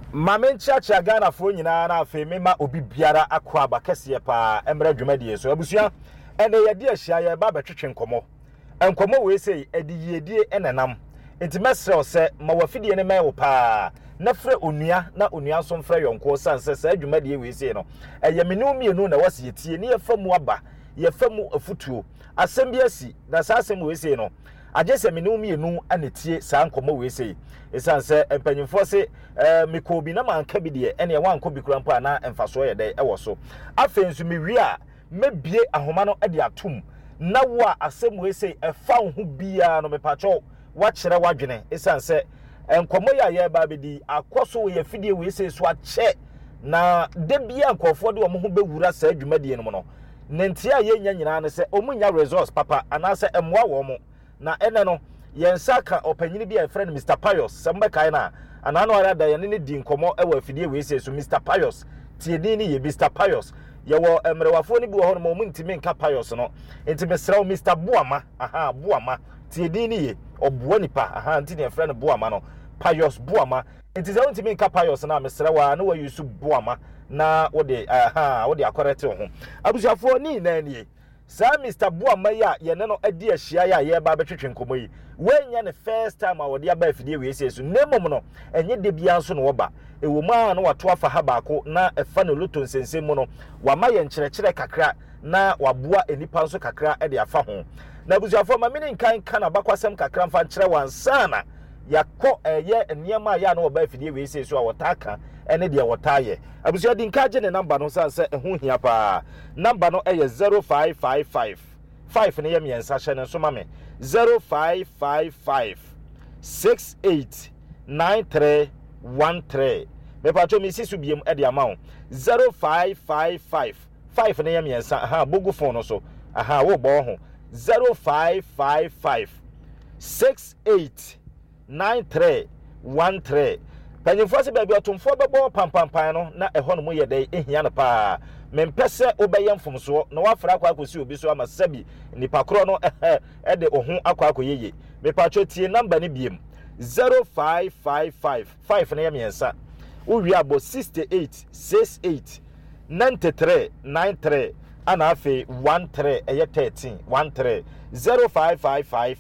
Mamenchacha Ghana for nyina na afi mema obi biara akwa abakese pa emra dwumadie so abusua ene ye de ahia ye ba betwetwe nkomo enkomo we sei ediyedie enenam enti mesrɛ se ma wafidie ne mewo pa na frɛ onua na onua so mfrɛ yonko sanse sa dwumadie we sei no eye menu mienu na wase yetie ne ye famu aba ye famu afutuo asɛm bi asi na sa asɛm we sei no agese menu mienu anetie sa nkomo we sei esanse empanyimfo se meko bi na manka bi de ene wanko bi kura mpa na emfaso ye de ewo so afensu mewi a mebie ahoma no de atum na wo a asɛm we sei efa ho bia no mepacho wa kyerɛ wadwene esanse enkomo ya ye ba bedi akoso ye fidie we sei so akyɛ na de bia nkofo de wo ho bewura sa adwumadie no no nentia ye nya nyina ne se omunya resource papa anase emwa wo mo na ene no yensaka opanyini bi a friend Mr. Pius sembe kai na anano ara da yene ne di nkomo e wa fidie we sei so Mr. Pius tiedi ni ye Mr. Pius ye wo emrewafo ni bi wo ho no mo ntimi nka Pius no ntimi sraw Mr. Buama Buama tiedi ni ye obuo nipa ntini friend Buama no Pius Buama ntimi sraw ntimi nka Pius na mesrawa na wa yusu Buama na wo de akorete ho abusuafo ni na nie sa Mr. Buama ya ye ne no adi ahia ya ye ba betwetwe nkomo yi wenya ne first time a wo de aba afidie we sei so nemom no enye de bia so no wo ba ewo ma no wato afa ha baako na efa no luto nsensem mu no wa ma ye nkyerɛkyerɛ kakra na waboa enipa nso kakra e de afa ho na abusuafo ma mini nkan kana bakwasem kakra mfa nkyerɛ wansana yakɔ eye nneɛma ya no wo ba afidie we sei so a wotaka ene de wotaye abusua di nka gye ne number no sanse eho hia pa number no eye 0555 5 ne ye miensa hye ne so ma me 0555 689313 me pacho mi sisu biem e de ama 0555 5 ne ye miensa bogu phone no so wo bo ho 0555 689313 panyimfo se baabi otomfo bebo pampampan no na eho no mo ye dai ehia no pa mempese obeye mfomso na wafra akwa akosi obi so ama sabi nipa kro no de ohun akwa akoyeye me pacho tie number ni biem 0555 5 na yemiensa uwi abo 6868 9393 ana afi 13 eye 13 13 0555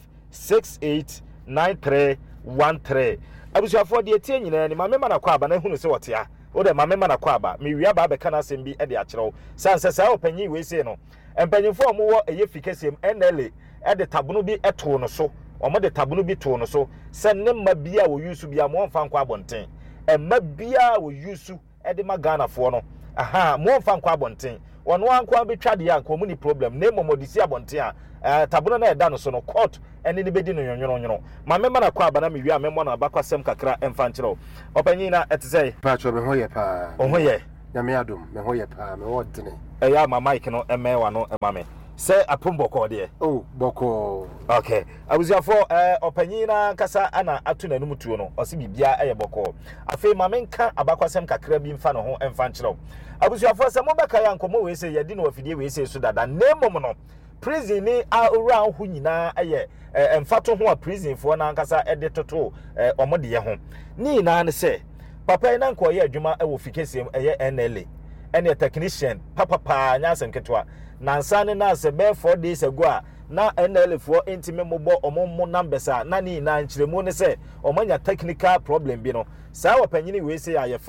689313 abusuafo de tie nyina ni mamema na kwa aba na hunu se wotea wo de mamema na kwa aba me wia ba be kana sem bi e de akyerɛw sanse sa opanyi we sei no empanyimfo omo wo eye fikasem NLA e de tabono bi eto no so omo de tabono bi to no so se ne mma bia wo yusu bia mo mfa nkwa abonten emma bia wo yusu e de magana fo no mo mfa nkwa abonten wono ankwa be twade ya nkwa mu ni problem na momodisi abonten a tabono na eda no so no court ene ne bedi no nwonwonwonwo mamema na kwa aba na mewi amemo na abakwasem kakra emfa nkyerɛw opanyi na etese pacho me hoye pa ohoye nyame adom me hoye pa me wodene ya ma mic no emewa no emame se apumboko de boko okay abuziafo opanyi na kasa ana atu nanum tuo no ose bibia eye boko afi mamenka abakwasem kakra bi mfa no ho emfa nkyerɛw abuziafo se mobeka ya nkomo we se yedi no wafidie we se so dada nemom no prison ni around hu nyina eye emfato ho a prison fo na nkasa ede toto omode ye ho ni na ne se papa na nko ye adwuma e wo fikesem eye NLA ene technician papa nya asemketwa na nsane na se be 4 days ago a na NLA fo intime mobo omommo numbers a na ni na nkyeremu ne se omanya technical problem bi no saa wapanyini we se ya